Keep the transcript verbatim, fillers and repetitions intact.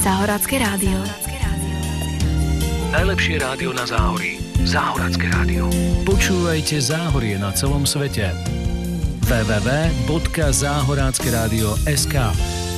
Záhorácké rádio. Najlepšie rádio na Záhorí. Záhorácké rádio. Počúvajte Záhorie na celom svete. w w w bodka záhoráckeradio bodka es ká